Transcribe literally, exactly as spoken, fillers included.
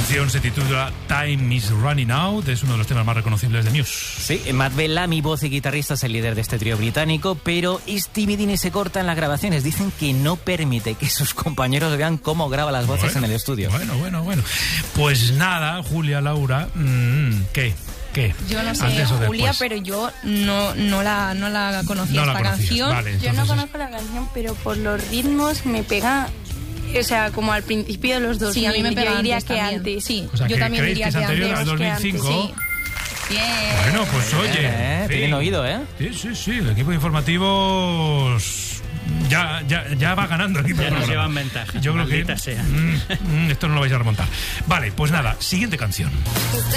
canción se titula Time is Running Out, es uno de los temas más reconocibles de Muse. Sí, Matt Bellamy, voz y guitarrista, es el líder de este trío británico, pero Stevie Dean se corta en las grabaciones. Dicen que no permite que sus compañeros vean cómo graba las voces bueno, en el estudio. Bueno, bueno, bueno. Pues nada, Julia, Laura, mmm, ¿qué? ¿Qué? Yo no sé, después? Julia, pero yo no, no, la, no la conocía no esta la canción. Vale, yo entonces... no conozco la canción, pero por los ritmos me pega... O sea, como al principio de los dos Sí, a mí me pega yo diría antes que también. antes. Sí, O sea, yo que también ¿creéis diría que es que anterior antes. al dos mil cinco? Sí. Bien. Bueno, pues oye... Eh, en tienen fin. oído, ¿eh? Sí, sí, sí, el equipo de informativos... Ya, ya, ya va ganando el equipo Ya de nos programa. llevan ventaja. Yo creo que Maldita sea. mm, mm, esto no lo vais a remontar. Vale, pues nada, siguiente canción.